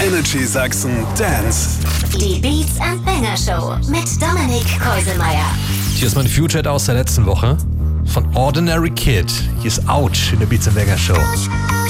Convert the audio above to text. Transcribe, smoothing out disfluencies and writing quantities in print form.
Energy Sachsen Dance. Die Beats and Banger Show mit Dominik Keuselmeier. Hier ist mein Future aus der letzten Woche von Ordinary Kid. Hier ist Ouch in der Beats and Banger Show.